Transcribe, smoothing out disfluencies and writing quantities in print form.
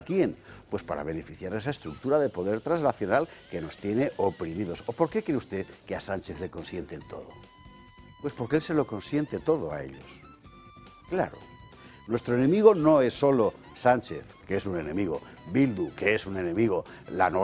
¿Quién? Pues para beneficiar a esa estructura de poder transnacional que nos tiene oprimidos. ¿O por qué cree usted que a Sánchez le consienten todo? Pues porque él se lo consiente todo a ellos. Claro, nuestro enemigo no es solo Sánchez, que es un enemigo, Bildu, que es un enemigo, la